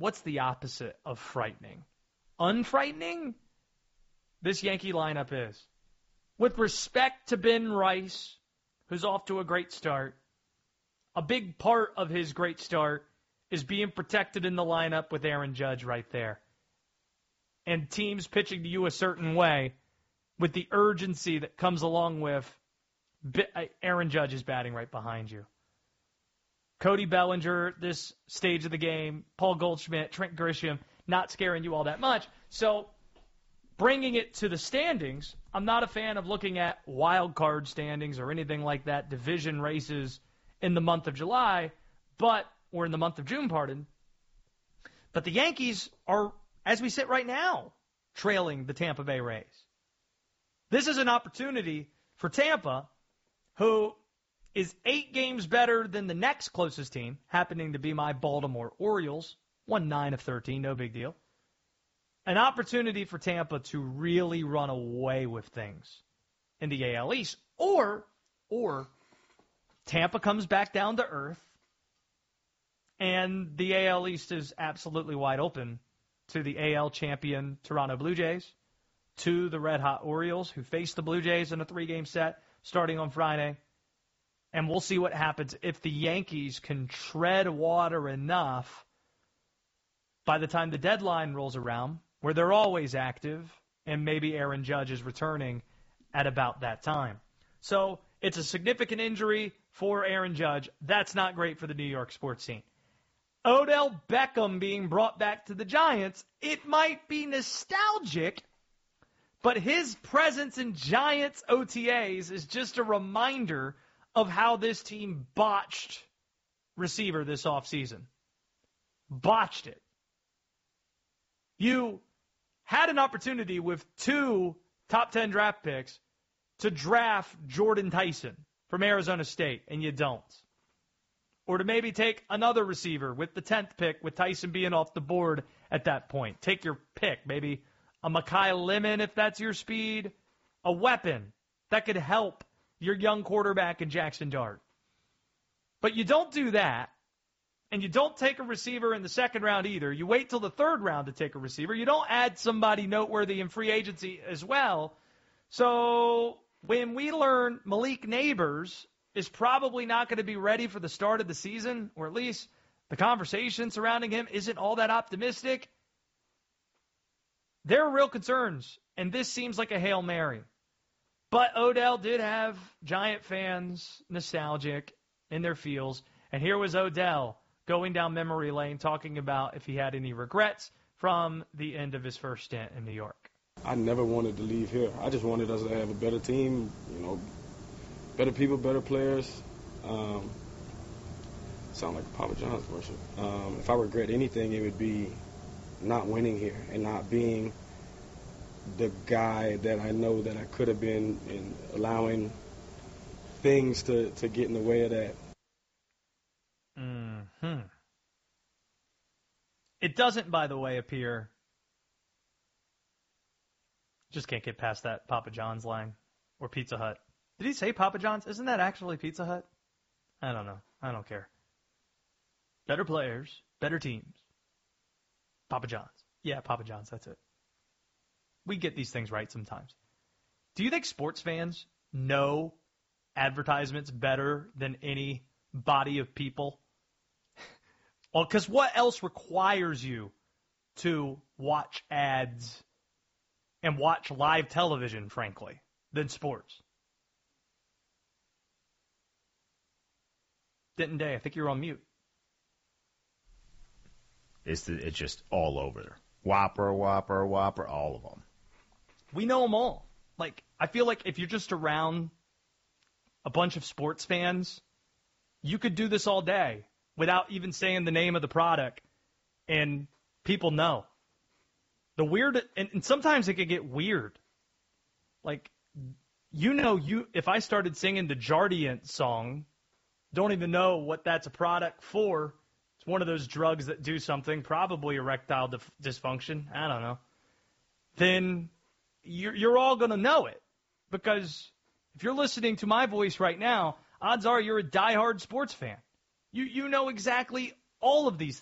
what's the opposite of frightening? Unfrightening? This Yankee lineup is. With respect to Ben Rice, who's off to a great start, a big part of his great start is being protected in the lineup with Aaron Judge right there. And teams pitching to you a certain way with the urgency that comes along with Aaron Judge is batting right behind you. Cody Bellinger, this stage of the game, Paul Goldschmidt, Trent Grisham, not scaring you all that much. So bringing it to the standings, I'm not a fan of looking at wild card standings or anything like that, division races in the month of July, or in the month of June, pardon. But the Yankees are, as we sit right now, trailing the Tampa Bay Rays. This is an opportunity for Tampa, who is 8 games better than the next closest team, happening to be my Baltimore Orioles, won 9 of 13, no big deal. An opportunity for Tampa to really run away with things in the AL East. Or Tampa comes back down to earth, and the AL East is absolutely wide open to the AL champion Toronto Blue Jays, to the red-hot Orioles, who face the Blue Jays in a 3-game set starting on Friday. And we'll see what happens if the Yankees can tread water enough by the time the deadline rolls around, where they're always active, and maybe Aaron Judge is returning at about that time. So it's a significant injury for Aaron Judge. That's not great for the New York sports scene. Odell Beckham being brought back to the Giants, it might be nostalgic, but his presence in Giants OTAs is just a reminder of how this team botched receiver this offseason. Botched it. You had an opportunity with 2 top 10 draft picks to draft Jordan Tyson from Arizona State, and you don't. Or to maybe take another receiver with the 10th pick, with Tyson being off the board at that point. Take your pick, maybe a Mekhi Lemon if that's your speed, a weapon that could help your young quarterback in Jackson Dart. But you don't do that, and you don't take a receiver in the second round either. You wait till the third round to take a receiver. You don't add somebody noteworthy in free agency as well. So when we learn Malik Neighbors is probably not going to be ready for the start of the season, or at least the conversation surrounding him isn't all that optimistic, there are real concerns, and this seems like a Hail Mary. But Odell did have Giant fans nostalgic in their feels, and here was Odell going down memory lane talking about if he had any regrets from the end of his first stint in New York. I never wanted to leave here. I just wanted us to have a better team, better people, better players. Sound like Papa John's worship. If I regret anything, it would be not winning here and not being the guy that I know that I could have been, and allowing things to get in the way of that. It doesn't, by the way, appear. Just can't get past that Papa John's line or Pizza Hut. Did he say Papa John's? Isn't that actually Pizza Hut? I don't know. I don't care. Better players, better teams. Papa John's. Yeah, Papa John's, that's it. We get these things right sometimes. Do you think sports fans know advertisements better than any body of people? Well, because what else requires you to watch ads and watch live television, frankly, than sports? Denton Day, I think you're on mute. It's just all over there. Whopper, all of them. We know them all. Like, I feel like if you're just around a bunch of sports fans, you could do this all day without even saying the name of the product, and people know. The weird, and sometimes it can get weird. Like, if I started singing the Jardiance song, don't even know what that's a product for. It's one of those drugs that do something, probably erectile dysfunction. I don't know. Then you're all going to know it, because if you're listening to my voice right now, odds are you're a diehard sports fan. You know exactly all of these